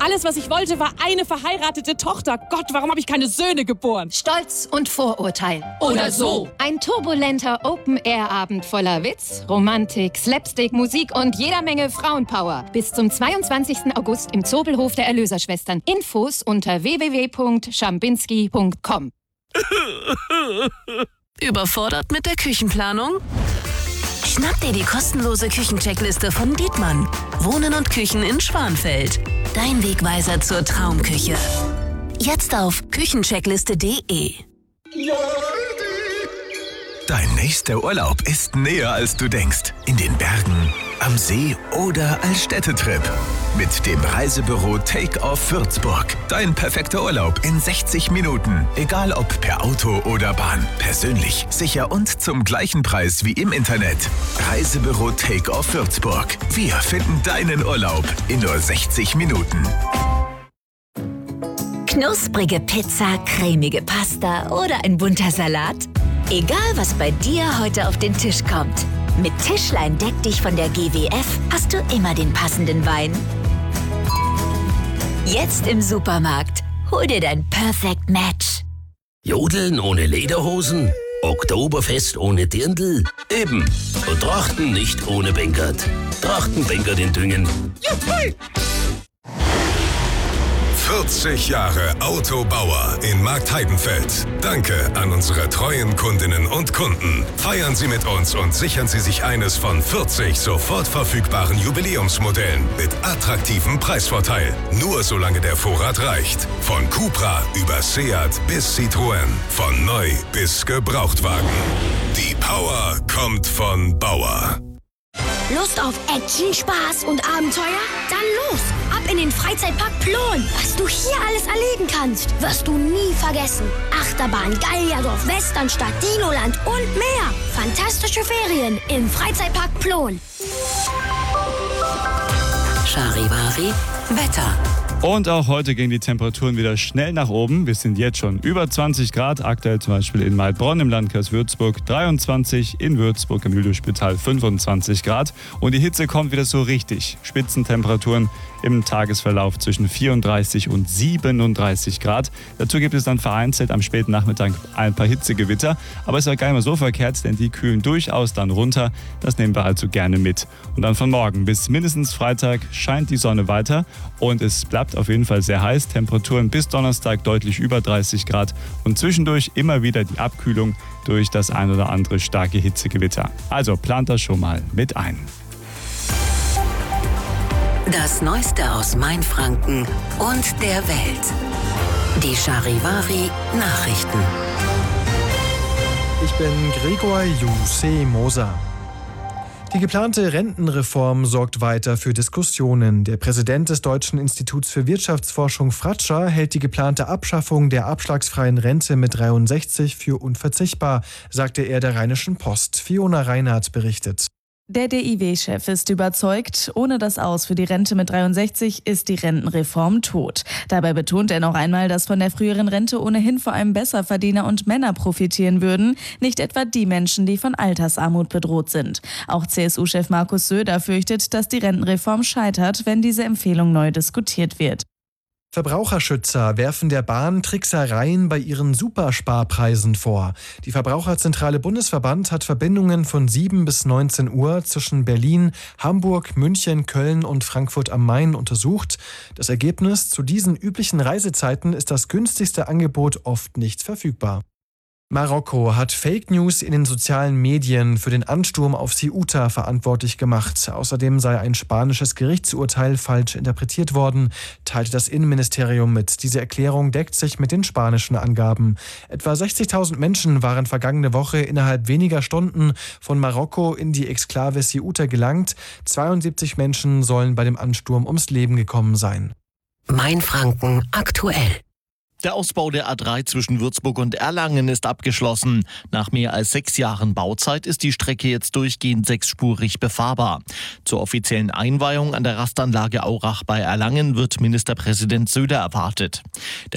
Alles, was ich wollte, war eine verheiratete Tochter. Gott, warum habe ich keine Söhne geboren? Stolz und Vorurteil. Oder so. Ein turbulenter Open-Air-Abend voller Witz, Romantik, Slapstick, Musik und jeder Menge Frauenpower. Bis zum 22. August im Zobelhof der Erlöserschwestern. Infos unter www.schambinski.com. Überfordert mit der Küchenplanung? Schnapp dir die kostenlose Küchencheckliste von Dietmann. Wohnen und Küchen in Schwanfeld. Dein Wegweiser zur Traumküche. Jetzt auf küchencheckliste.de. Dein nächster Urlaub ist näher, als du denkst. In den Bergen, am See oder als Städtetrip. Mit dem Reisebüro Take-Off Würzburg. Dein perfekter Urlaub in 60 Minuten. Egal ob per Auto oder Bahn. Persönlich, sicher und zum gleichen Preis wie im Internet. Reisebüro Take-Off Würzburg. Wir finden deinen Urlaub in nur 60 Minuten. Knusprige Pizza, cremige Pasta oder ein bunter Salat? Egal, was bei dir heute auf den Tisch kommt. Mit Tischlein deck dich von der GWF hast du immer den passenden Wein. Jetzt im Supermarkt. Hol dir dein Perfect Match. Jodeln ohne Lederhosen? Oktoberfest ohne Dirndl? Eben. Und Trachten nicht ohne Bänkert. Trachten Bänkert in Düngen. Juppie! 40 Jahre Autobauer in Marktheidenfeld. Danke an unsere treuen Kundinnen und Kunden. Feiern Sie mit uns und sichern Sie sich eines von 40 sofort verfügbaren Jubiläumsmodellen mit attraktivem Preisvorteil. Nur solange der Vorrat reicht. Von Cupra über Seat bis Citroën. Von neu bis Gebrauchtwagen. Die Power kommt von Bauer. Lust auf Action, Spaß und Abenteuer? Dann los! Ab in den Freizeitpark Plon. Was du hier alles erleben kannst, wirst du nie vergessen. Achterbahn, Gallierdorf, Westernstadt, Dinoland und mehr. Fantastische Ferien im Freizeitpark Plon. Charivari Wetter. Und auch heute gehen die Temperaturen wieder schnell nach oben. Wir sind jetzt schon über 20 Grad, aktuell zum Beispiel in Maidbronn im Landkreis Würzburg 23, in Würzburg im Mühlspital 25 Grad. Und die Hitze kommt wieder so richtig. Spitzentemperaturen im Tagesverlauf zwischen 34 und 37 Grad. Dazu gibt es dann vereinzelt am späten Nachmittag ein paar Hitzegewitter. Aber es ist ja gar nicht mal so verkehrt, denn die kühlen durchaus dann runter. Das nehmen wir also gerne mit. Und dann von morgen bis mindestens Freitag scheint die Sonne weiter und es bleibt auf jeden Fall sehr heiß. Temperaturen bis Donnerstag deutlich über 30 Grad und zwischendurch immer wieder die Abkühlung durch das ein oder andere starke Hitzegewitter. Also plant das schon mal mit ein. Das Neueste aus Mainfranken und der Welt. Die Charivari Nachrichten. Ich bin Gregor Jussi-Moser. Die geplante Rentenreform sorgt weiter für Diskussionen. Der Präsident des Deutschen Instituts für Wirtschaftsforschung Fratscher hält die geplante Abschaffung der abschlagsfreien Rente mit 63 für unverzichtbar, sagte er der Rheinischen Post. Fiona Reinhardt berichtet. Der DIW-Chef ist überzeugt, ohne das Aus für die Rente mit 63 ist die Rentenreform tot. Dabei betont er noch einmal, dass von der früheren Rente ohnehin vor allem Besserverdiener und Männer profitieren würden, nicht etwa die Menschen, die von Altersarmut bedroht sind. Auch CSU-Chef Markus Söder fürchtet, dass die Rentenreform scheitert, wenn diese Empfehlung neu diskutiert wird. Verbraucherschützer werfen der Bahn Tricksereien bei ihren Supersparpreisen vor. Die Verbraucherzentrale Bundesverband hat Verbindungen von 7 bis 19 Uhr zwischen Berlin, Hamburg, München, Köln und Frankfurt am Main untersucht. Das Ergebnis: Zu diesen üblichen Reisezeiten ist das günstigste Angebot oft nicht verfügbar. Marokko hat Fake News in den sozialen Medien für den Ansturm auf Ceuta verantwortlich gemacht. Außerdem sei ein spanisches Gerichtsurteil falsch interpretiert worden, teilte das Innenministerium mit. Diese Erklärung deckt sich mit den spanischen Angaben. Etwa 60.000 Menschen waren vergangene Woche innerhalb weniger Stunden von Marokko in die Exklave Ceuta gelangt. 72 Menschen sollen bei dem Ansturm ums Leben gekommen sein. Mainfranken aktuell. Der Ausbau der A3 zwischen Würzburg und Erlangen ist abgeschlossen. Nach mehr als 6 Jahren Bauzeit ist die Strecke jetzt durchgehend 6-spurig befahrbar. Zur offiziellen Einweihung an der Rastanlage Aurach bei Erlangen wird Ministerpräsident Söder erwartet.